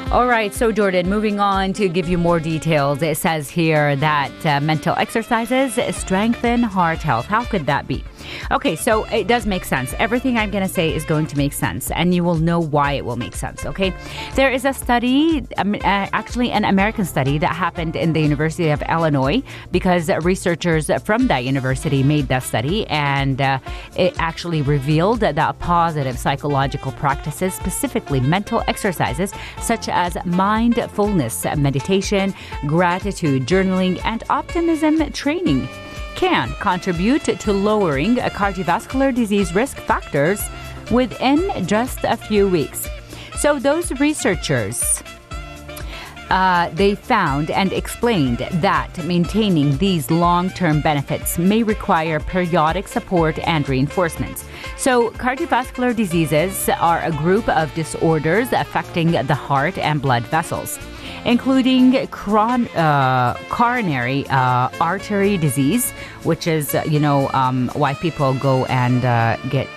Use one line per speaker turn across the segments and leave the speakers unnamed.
All right, so Jordan, moving on to give you more details. It says here that mental exercises strengthen heart health. How could that be? Okay, so it does make sense. Everything I'm going to say is going to make sense, and you will know why it will make sense, okay? There is a study, actually an American study that happened in the University of Illinois, because researchers from that university made that study, and it actually revealed that positive psychological practices, specifically mental exercises, such as mindfulness meditation, gratitude journaling, and optimism training, can contribute to lowering cardiovascular disease risk factors within just a few weeks. So those researchers, they found and explained that maintaining these long-term benefits may require periodic support and reinforcements. So cardiovascular diseases are a group of disorders affecting the heart and blood vessels, including coronary artery disease, which is, why people go and get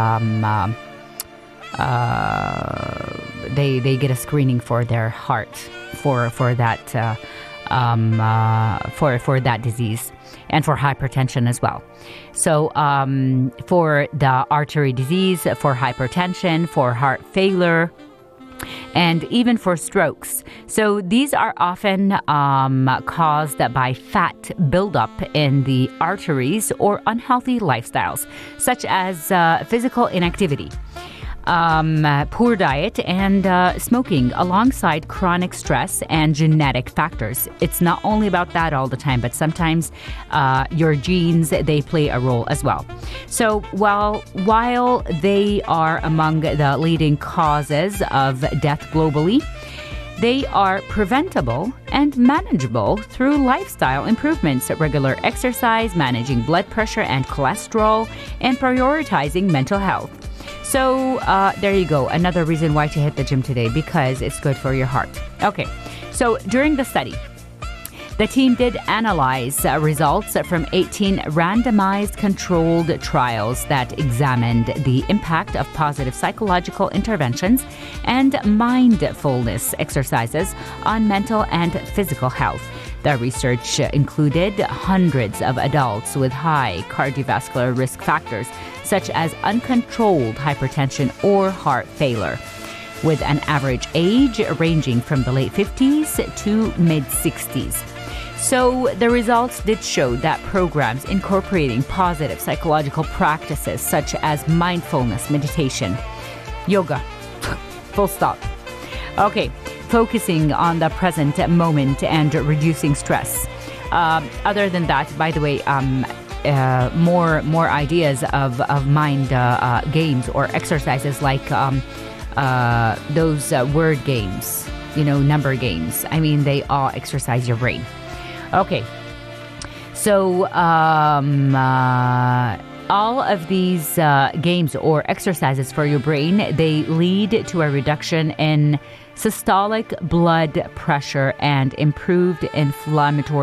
they get a screening for their heart for that for that disease, and for hypertension as well. So for the artery disease, for hypertension, for heart failure, and even for strokes. So these are often caused by fat buildup in the arteries or unhealthy lifestyles, such as physical inactivity, poor diet, and smoking, alongside chronic stress and genetic factors. It's not only about that all the time, but sometimes your genes, they play a role as well. So while they are among the leading causes of death globally, they are preventable and manageable through lifestyle improvements, regular exercise, managing blood pressure and cholesterol, and prioritizing mental health. So there you go. Another reason why to hit the gym today, because it's good for your heart. Okay, so during the study, the team did analyze results from 18 randomized controlled trials that examined the impact of positive psychological interventions and mindfulness exercises on mental and physical health. The research included hundreds of adults with high cardiovascular risk factors, such as uncontrolled hypertension or heart failure, with an average age ranging from the late 50s to mid-60s. So the results did show that programs incorporating positive psychological practices such as mindfulness meditation, yoga, full stop. Okay, focusing on the present moment and reducing stress. Other than that, by the way, more ideas of mind games or exercises like those word games, number games. I mean, they all exercise your brain. Okay, so all of these games or exercises for your brain, they lead to a reduction in systolic blood pressure and improved inflammatory